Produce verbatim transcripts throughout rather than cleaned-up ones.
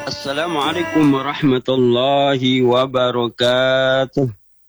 Assalamualaikum warahmatullahi wabarakatuh.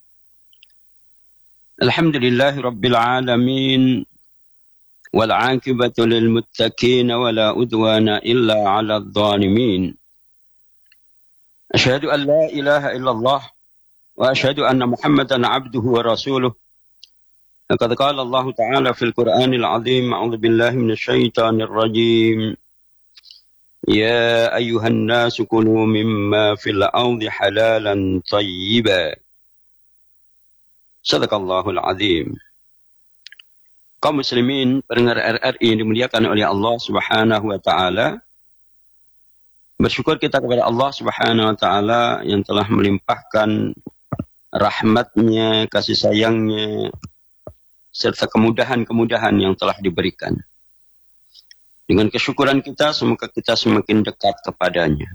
Alhamdulillahi rabbil alamin. Wal aqibatu lil muttaqin wala udwana illa 'alal zalimin. Asyhadu an la ilaha illallah wa asyhadu anna Muhammadan 'abduhu wa rasuluh. Laqad qala Allah ta'ala fil Qur'anil 'azim, a'udzu billahi minasy syaithanir rajim. Ya ayuhan nasu kulu mimma fil ardi halalan tayyiba. Sadaqallahul azim. Kaum muslimin pendengar R R I yang dimuliakan oleh Allah Subhanahu wa taala. Bersyukur kita kepada Allah Subhanahu wa taala yang telah melimpahkan rahmatnya, kasih sayangnya, serta kemudahan-kemudahan yang telah diberikan. Dengan kesyukuran kita, semoga kita semakin dekat kepadanya.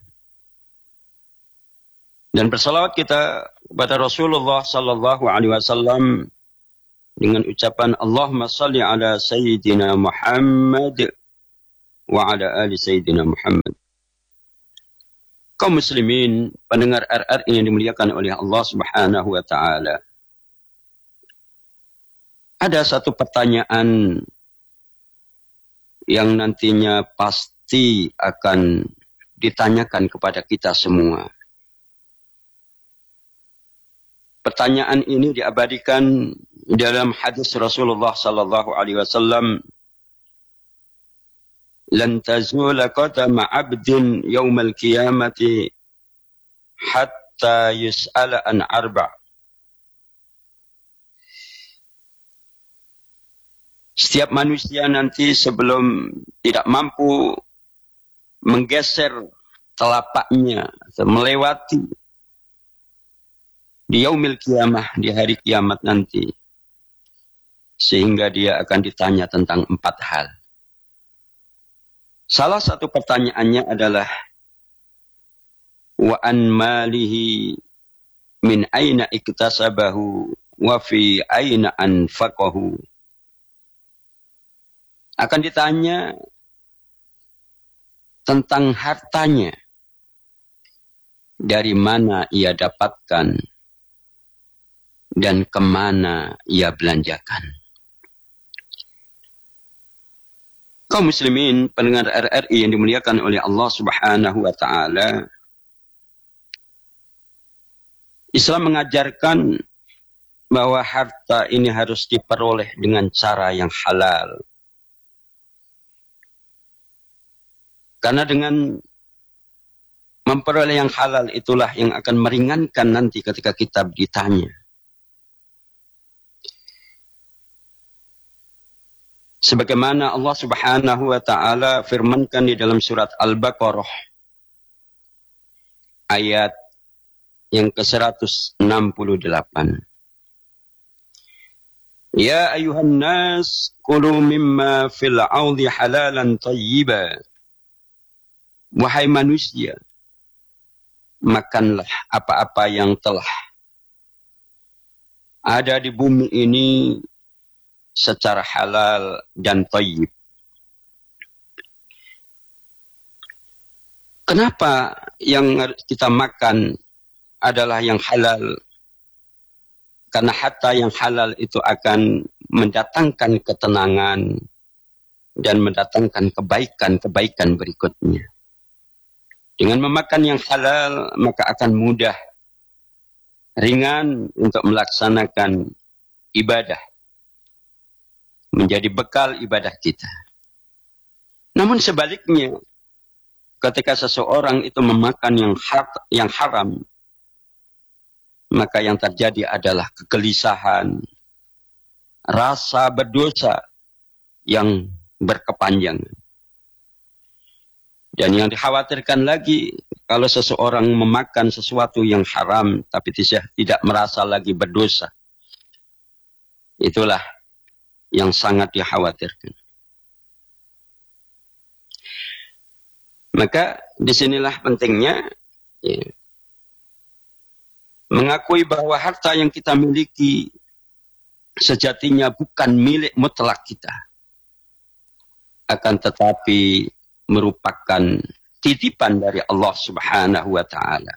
Dan bersalawat kita kepada Rasulullah sallallahu alaihi wasallam dengan ucapan Allahumma salli ala Sayyidina Muhammad wa ala ali Sayyidina Muhammad. Kaum muslimin, pendengar R R I yang dimuliakan oleh Allah Subhanahu wa taala. Ada satu pertanyaan yang nantinya pasti akan ditanyakan kepada kita semua. Pertanyaan ini diabadikan dalam hadis Rasulullah sallallahu alaihi wasallam, "Lan tazula qadama 'abdin yaumal qiyamati hatta yus'ala an arba'." Setiap manusia nanti sebelum tidak mampu menggeser telapaknya, melewati di yaumil qiyamah, di hari kiamat nanti, sehingga dia akan ditanya tentang empat hal. Salah satu pertanyaannya adalah wa an malihi min aina iktasabahu wa fi aina anfaqahu. Akan ditanya tentang hartanya, dari mana ia dapatkan dan kemana ia belanjakan. Kaum muslimin pendengar R R I yang dimuliakan oleh Allah Subhanahu wa taala, Islam mengajarkan bahwa harta ini harus diperoleh dengan cara yang halal. Karena dengan memperoleh yang halal itulah yang akan meringankan nanti ketika kita ditanya. Sebagaimana Allah Subhanahu wa taala firmankan di dalam surat Al-Baqarah ayat yang ke seratus enam puluh delapan. Ya ayuhan nas kulu mimma fil ardi halalan tayyiba. Wahai manusia, makanlah apa-apa yang telah ada di bumi ini secara halal dan thayyib. Kenapa yang kita makan adalah yang halal? Karena harta yang halal itu akan mendatangkan ketenangan dan mendatangkan kebaikan-kebaikan berikutnya. Dengan memakan yang halal, maka akan mudah, ringan untuk melaksanakan ibadah. Menjadi bekal ibadah kita. Namun sebaliknya, ketika seseorang itu memakan yang, har yang haram, maka yang terjadi adalah kegelisahan, rasa berdosa yang berkepanjangan. Dan yang dikhawatirkan lagi, kalau seseorang memakan sesuatu yang haram, tapi tidak merasa lagi berdosa. Itulah yang sangat dikhawatirkan. Maka disinilah pentingnya ya, mengakui bahwa harta yang kita miliki sejatinya bukan milik mutlak kita. Akan tetapi merupakan titipan dari Allah Subhanahu wa taala.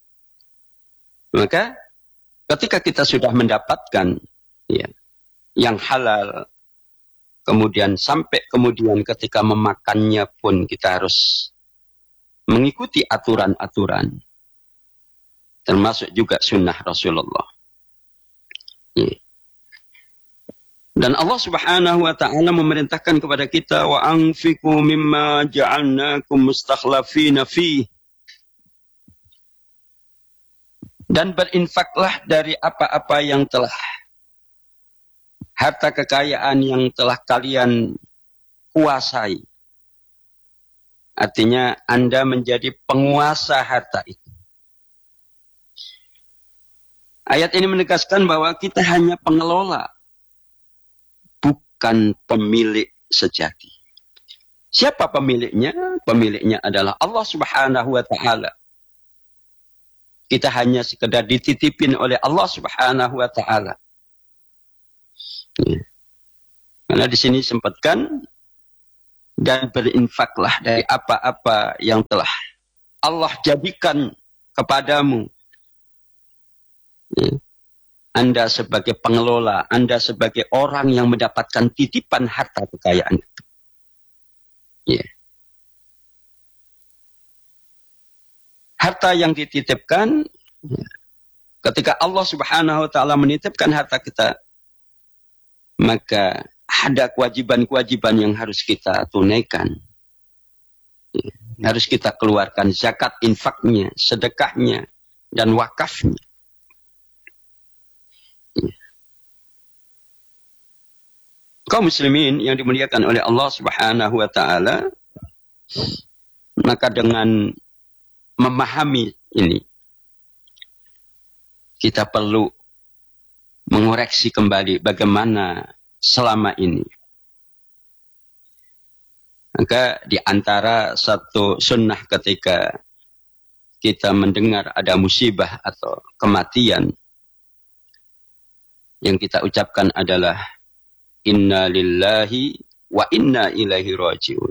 Maka ketika kita sudah mendapatkan ya, yang halal, kemudian sampai kemudian ketika memakannya pun kita harus mengikuti aturan-aturan, termasuk juga sunnah Rasulullah. Ya. Dan Allah Subhanahu wa taala memerintahkan kepada kita, wa anfiqu mimma ja'alnakum mustakhlafina fi. Dan berinfaklah dari apa-apa yang telah harta kekayaan yang telah kalian kuasai. Artinya Anda menjadi penguasa harta itu. Ayat ini menegaskan bahwa kita hanya pengelola, bukan pemilik sejati. Siapa pemiliknya? Pemiliknya adalah Allah Subhanahu wa taala. Kita hanya sekedar dititipin oleh Allah Subhanahu wa taala. Ya. Karena di sini sempatkan dan berinfaklah dari apa-apa yang telah Allah jadikan kepadamu. Ya. Anda sebagai pengelola, Anda sebagai orang yang mendapatkan titipan harta kekayaan itu. Ya. Harta yang dititipkan, ya. Ketika Allah Subhanahu wa taala menitipkan harta kita, maka ada kewajiban-kewajiban yang harus kita tunaikan. Ya. Harus kita keluarkan zakat, infaknya, sedekahnya, dan wakafnya. Kaum muslimin yang dimuliakan oleh Allah Subhanahu wa taala, maka dengan memahami ini kita perlu mengoreksi kembali bagaimana selama ini. Maka di antara satu sunnah ketika kita mendengar ada musibah atau kematian, yang kita ucapkan adalah inna lillahi wa inna ilaihi raji'un.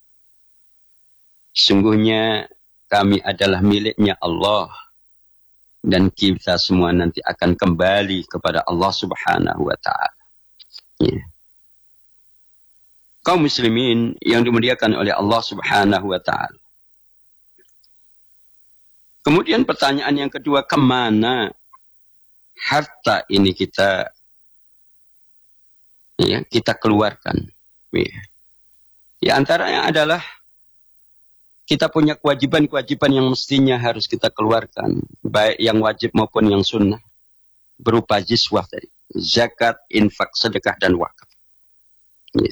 Sungguhnya kami adalah miliknya Allah dan kita semua nanti akan kembali kepada Allah Subhanahu wa taala. Ya. Kaum muslimin yang dimuliakan oleh Allah Subhanahu wa taala. Kemudian pertanyaan yang kedua, kemana harta ini kita ya, kita keluarkan. Ya. Di antaranya adalah kita punya kewajiban-kewajiban yang mestinya harus kita keluarkan, baik yang wajib maupun yang sunnah, berupa jizwah tadi, zakat, infak, sedekah, dan wakaf. Ya.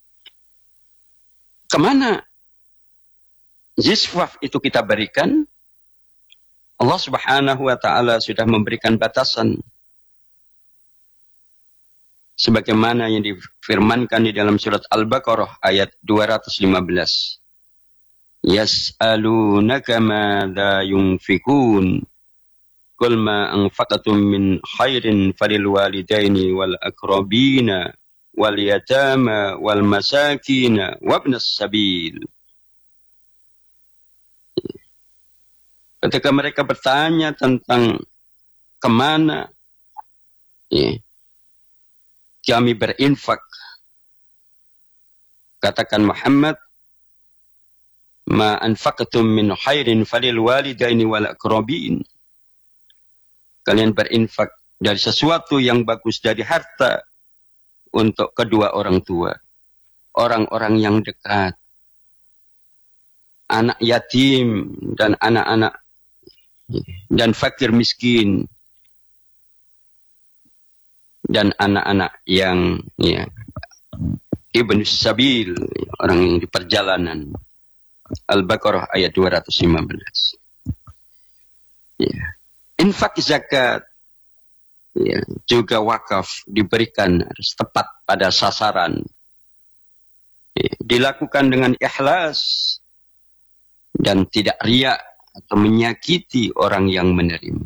Kemana jizwah itu kita berikan? Allah Subhanahu wa taala sudah memberikan batasan sebagaimana yang difirmankan di dalam surat Al-Baqarah ayat dua ratus lima belas. Yas'alunaka madza yunfikun qul ma anfaqtum min khairin falil walidaini wal aqrabina wal yatama wal masakina wabnas sabil. Ketika mereka bertanya tentang kemana ya, kami berinfak, katakan Muhammad, ma anfaqtum min khairin falil walidaini wal aqrabin. Kalian berinfak dari sesuatu yang bagus dari harta untuk kedua orang tua, orang-orang yang dekat, anak yatim dan anak-anak dan fakir miskin dan anak-anak yang ya, ibn sabil, orang yang di perjalanan. Al-Baqarah ayat dua ratus lima belas. Ya. Infak zakat ya, juga wakaf diberikan harus tepat pada sasaran. Ya, dilakukan dengan ikhlas dan tidak riak atau menyakiti orang yang menerima.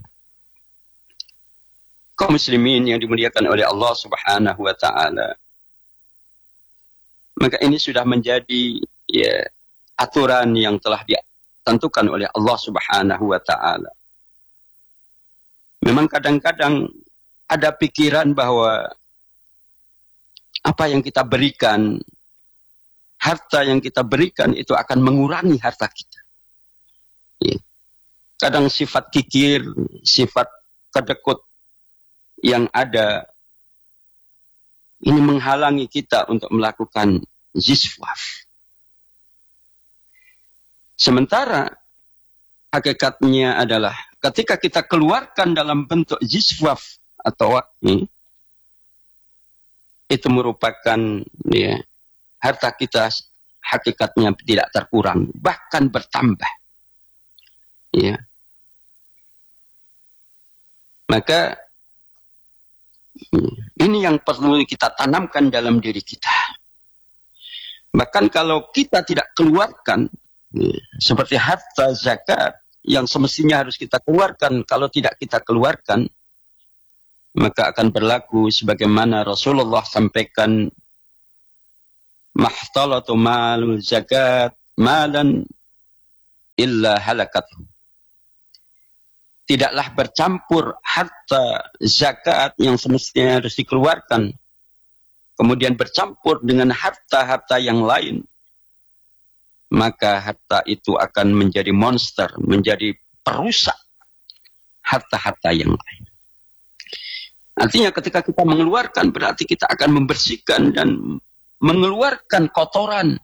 Kaum muslimin yang dimuliakan oleh Allah Subhanahu wa taala, maka ini sudah menjadi ya, aturan yang telah ditentukan oleh Allah Subhanahu wa taala. Memang kadang-kadang ada pikiran bahwa apa yang kita berikan, harta yang kita berikan itu akan mengurangi harta kita. Ya. Kadang sifat kikir, sifat kedekut yang ada, ini menghalangi kita untuk melakukan ziswaf. Sementara hakikatnya adalah ketika kita keluarkan dalam bentuk ziswaf atau wakni, itu merupakan ya, harta kita hakikatnya tidak terkurang, bahkan bertambah. Ya. Maka ini yang perlu kita tanamkan dalam diri kita. Bahkan kalau kita tidak keluarkan, ya, seperti harta zakat yang semestinya harus kita keluarkan, kalau tidak kita keluarkan, maka akan berlaku sebagaimana Rasulullah sampaikan, mahtalatu malul zakat malan illa halakatuh. Tidaklah bercampur harta zakat yang semestinya harus dikeluarkan, kemudian bercampur dengan harta-harta yang lain, maka harta itu akan menjadi monster, menjadi perusak harta-harta yang lain. Artinya ketika kita mengeluarkan, berarti kita akan membersihkan dan mengeluarkan kotoran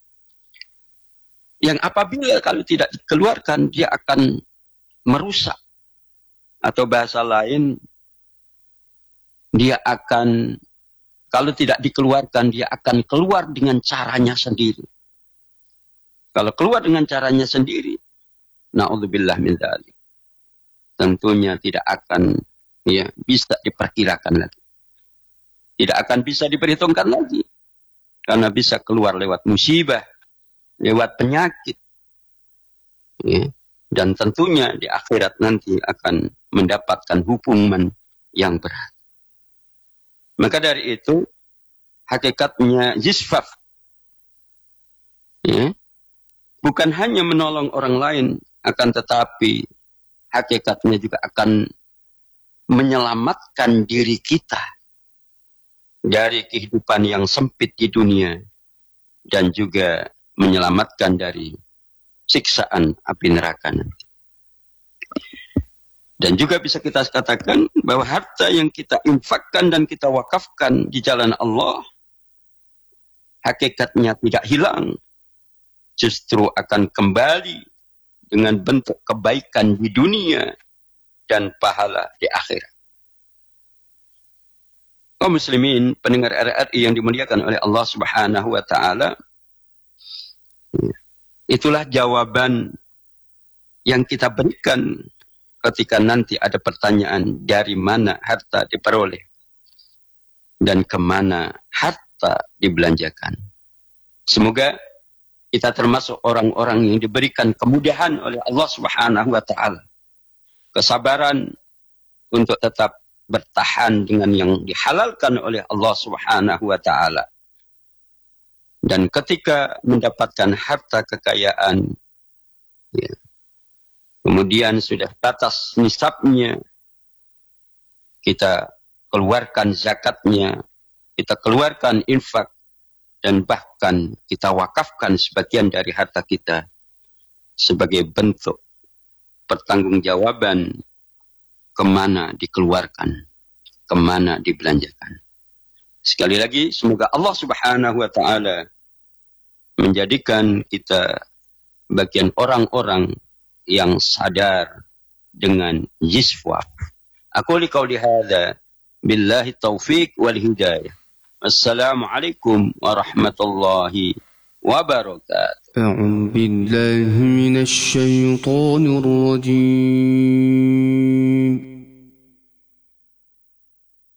yang apabila kalau tidak dikeluarkan, dia akan merusak. Atau bahasa lain, dia akan, kalau tidak dikeluarkan, dia akan keluar dengan caranya sendiri. Kalau keluar dengan caranya sendiri, na'udzubillah min dzalik, tentunya tidak akan ya, bisa diperkirakan lagi. Tidak akan bisa diperhitungkan lagi. Karena bisa keluar lewat musibah, lewat penyakit. Ya. Dan tentunya di akhirat nanti akan mendapatkan hukuman yang berat. Maka dari itu, hakikatnya zisfaf, ya, bukan hanya menolong orang lain, akan tetapi hakikatnya juga akan menyelamatkan diri kita dari kehidupan yang sempit di dunia dan juga menyelamatkan dari siksaan api neraka nanti. Dan juga bisa kita katakan bahwa harta yang kita infakkan dan kita wakafkan di jalan Allah hakikatnya tidak hilang, justru akan kembali dengan bentuk kebaikan di dunia dan pahala di akhirat. Kaum muslimin, pendengar R R I yang dimuliakan oleh Allah Subhanahu wa taala, itulah jawaban yang kita berikan ketika nanti ada pertanyaan dari mana harta diperoleh dan kemana harta dibelanjakan. Semoga kita termasuk orang-orang yang diberikan kemudahan oleh Allah Subhanahu wa taala, kesabaran untuk tetap bertahan dengan yang dihalalkan oleh Allah Subhanahu wa taala. Dan ketika mendapatkan harta kekayaan, ya, kemudian sudah batas nisabnya, kita keluarkan zakatnya, kita keluarkan infak, dan bahkan kita wakafkan sebagian dari harta kita sebagai bentuk pertanggungjawaban kemana dikeluarkan, kemana dibelanjakan. Sekali lagi, semoga Allah Subhanahu wa taala menjadikan kita bagian orang-orang yang sadar dengan ziswaf. Aku liqauli hadza billahi taufiq wal hidayah. Assalamualaikum warahmatullahi wabarakatuh. أعوذ بالله من الشيطان الرجيم